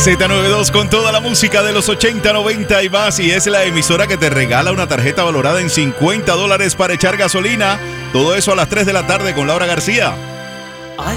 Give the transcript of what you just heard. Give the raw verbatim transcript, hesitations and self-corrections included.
Z noventa y dos con toda la música de los ochenta, noventa y más, y es la emisora que te regala una tarjeta valorada en cincuenta dólares para echar gasolina. Todo eso a las tres de la tarde con Laura García.